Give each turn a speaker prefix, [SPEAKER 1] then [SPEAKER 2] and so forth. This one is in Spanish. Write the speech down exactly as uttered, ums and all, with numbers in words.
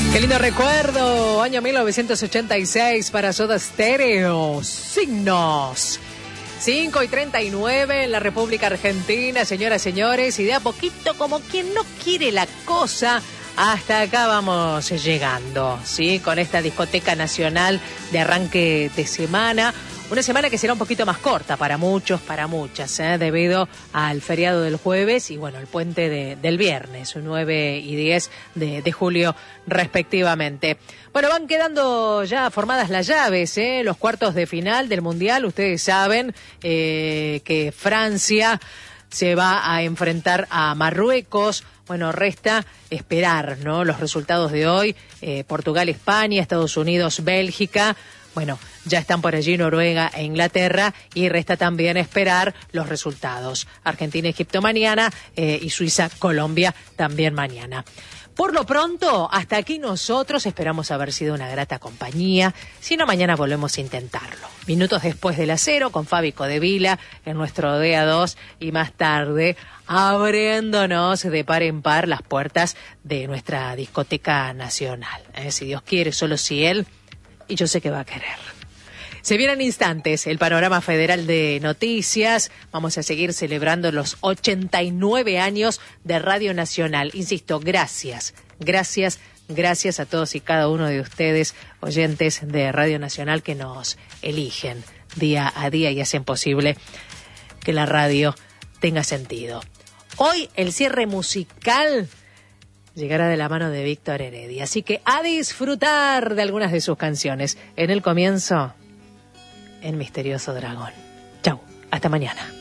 [SPEAKER 1] Qué lindo recuerdo, año mil novecientos ochenta y seis para Soda Stereo, Signos. cinco y treinta y nueve en la República Argentina, señoras y señores, y de a poquito, como quien no quiere la cosa, hasta acá vamos llegando, ¿sí? Con esta discoteca nacional de arranque de semana. Una semana que será un poquito más corta para muchos, para muchas, ¿eh? Debido al feriado del jueves y, bueno, el puente de, del viernes, nueve y diez de, de julio respectivamente. Bueno, van quedando ya formadas las llaves, ¿eh? Los cuartos de final del Mundial. Ustedes saben eh, que Francia se va a enfrentar a Marruecos. Bueno, resta esperar, ¿no? Los resultados de hoy. Eh, Portugal, España, Estados Unidos, Bélgica. Bueno, ya están por allí Noruega e Inglaterra y resta también esperar los resultados. Argentina, Egipto mañana eh, y Suiza, Colombia también mañana. Por lo pronto, hasta aquí nosotros esperamos haber sido una grata compañía. Si no, mañana volvemos a intentarlo. Minutos después de las cero con Fabi Codevila en nuestro D A dos y más tarde abriéndonos de par en par las puertas de nuestra discoteca nacional. Eh, si Dios quiere, solo si Él, y yo sé que va a querer. Se vienen instantes el panorama federal de noticias. Vamos a seguir celebrando los ochenta y nueve años de Radio Nacional. Insisto, gracias, gracias, gracias a todos y cada uno de ustedes, oyentes de Radio Nacional, que nos eligen día a día y hacen posible que la radio tenga sentido. Hoy el cierre musical llegará de la mano de Víctor Heredia, así que a disfrutar de algunas de sus canciones. En el comienzo, El Misterioso Dragón. Chau, hasta mañana.